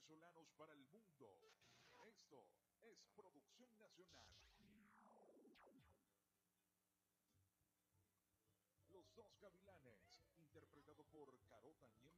venezolanos para el mundo. Esto es Producción Nacional. Los dos gavilanes, interpretado por Carota Nieva